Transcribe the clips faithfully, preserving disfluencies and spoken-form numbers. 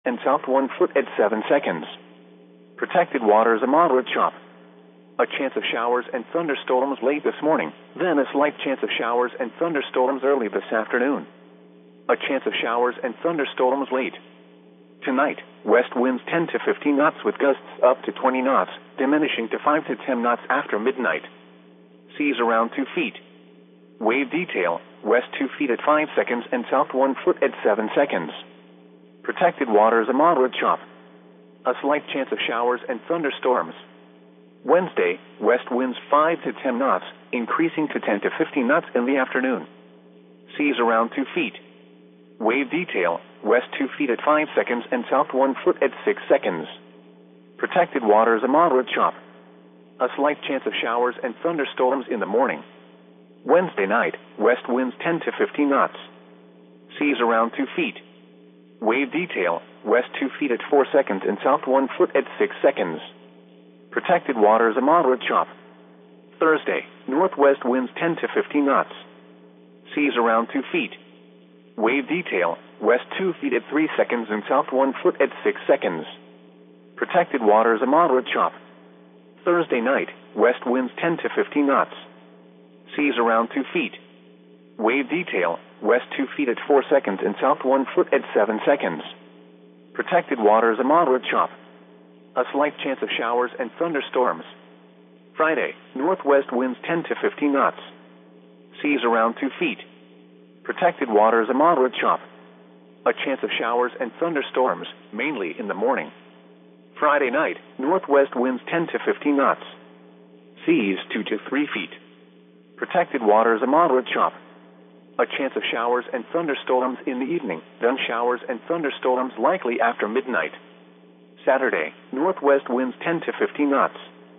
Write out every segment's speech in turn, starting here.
and south one foot at seven seconds. Protected waters a moderate chop. A chance of showers and thunderstorms late this morning, then a slight chance of showers and thunderstorms early this afternoon. A chance of showers and thunderstorms late. Tonight, west winds ten to fifteen knots with gusts up to twenty knots, diminishing to five to ten knots after midnight. Seas around two feet. Wave detail, west two feet at five seconds and south one foot at seven seconds. Protected waters a moderate chop. A slight chance of showers and thunderstorms. Wednesday, west winds five to ten knots, increasing to ten to fifteen knots in the afternoon. Seas around two feet. Wave detail, west two feet at five seconds and south one foot at six seconds. Protected waters a moderate chop. A slight chance of showers and thunderstorms in the morning. Wednesday night, west winds ten to fifteen knots. Seas around two feet. Wave detail, west two feet at four seconds and south one foot at six seconds. Protected waters a moderate chop. Thursday, northwest winds ten to fifteen knots. Seas around two feet. Wave detail, west two feet at three seconds and south one foot at six seconds. Protected waters a moderate chop. Thursday night, west winds ten to fifteen knots. Seas around two feet. Wave detail, west two feet at four seconds and south one foot at seven seconds. Protected waters a moderate chop. A slight chance of showers and thunderstorms. Friday, northwest winds ten to fifteen knots. Seas around two feet. Protected waters a moderate chop. A chance of showers and thunderstorms, mainly in the morning. Friday night, northwest winds ten to fifteen knots. Seas two to three feet. Protected waters a moderate chop. A chance of showers and thunderstorms in the evening, then showers and thunderstorms likely after midnight. Saturday, northwest winds ten to fifteen knots.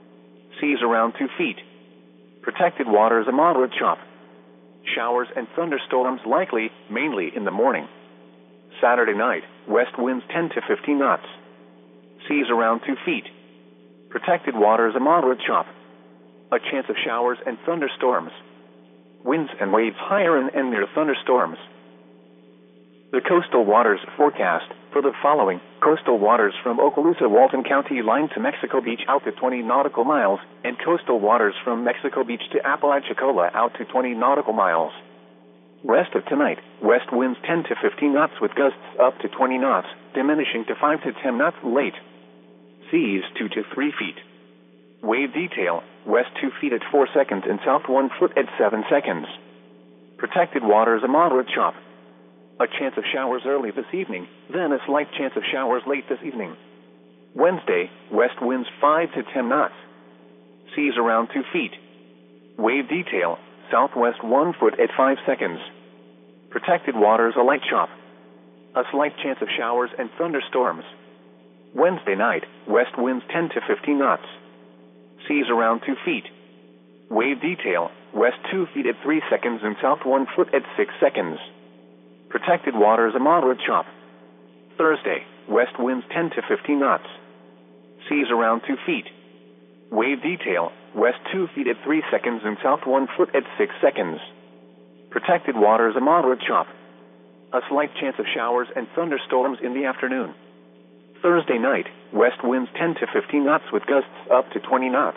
Seas around two feet. Protected waters a moderate chop. Showers and thunderstorms likely, mainly in the morning. Saturday night, west winds ten to fifteen knots. Seas around two feet. Protected waters a moderate chop. A chance of showers and thunderstorms. Winds and waves higher and, and near thunderstorms. The coastal waters forecast for the following: coastal waters from Okaloosa, Walton County line to Mexico Beach out to twenty nautical miles, and coastal waters from Mexico Beach to Apalachicola out to twenty nautical miles. Rest of tonight, west winds ten to fifteen knots with gusts up to twenty knots, diminishing to five to ten knots late. Seas two to three feet. Wave detail, west two feet at four seconds and south one foot at seven seconds. Protected waters a moderate chop. A chance of showers early this evening, then a slight chance of showers late this evening. Wednesday, west winds five to ten knots. Seas around two feet. Wave detail, southwest one foot at five seconds. Protected waters a light chop. A slight chance of showers and thunderstorms. Wednesday night, west winds ten to fifteen knots. Seas around two feet. Wave detail, west two feet at three seconds and south one foot at six seconds. Protected waters a moderate chop. Thursday, west winds ten to fifteen knots. Seas around two feet. Wave detail, west two feet at three seconds and south one foot at six seconds. Protected waters a moderate chop. A slight chance of showers and thunderstorms in the afternoon. Thursday night, west winds ten to fifteen knots with gusts up to twenty knots.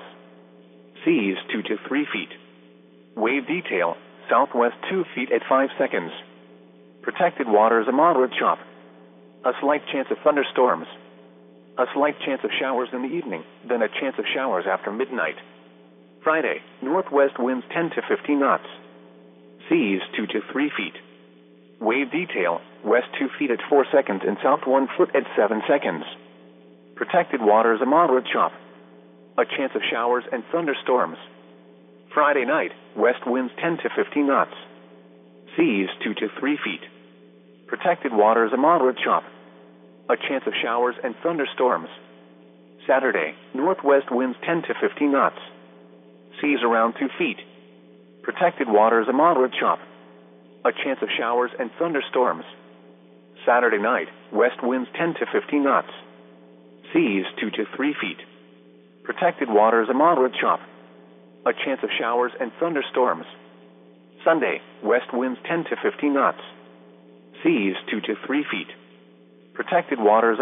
Seas two to three feet. Wave detail, southwest two feet at five seconds. Protected waters a moderate chop. A slight chance of thunderstorms. A slight chance of showers in the evening, then a chance of showers after midnight. Friday, northwest winds ten to fifteen knots. Seas two to three feet. Wave detail, west two feet at four seconds and south one foot at seven seconds. Protected waters a moderate chop. A chance of showers and thunderstorms. Friday night, west winds ten to fifteen knots. Seas two to three feet. Protected waters a moderate chop. A chance of showers and thunderstorms. Saturday, northwest winds ten to fifteen knots. Seas around two feet. Protected waters a moderate chop. A chance of showers and thunderstorms. Saturday night, west winds ten to fifteen knots. Seas two to three feet. Protected waters a moderate chop. A chance of showers and thunderstorms. Sunday, west winds ten to fifteen knots. Seas two to three feet. Protected waters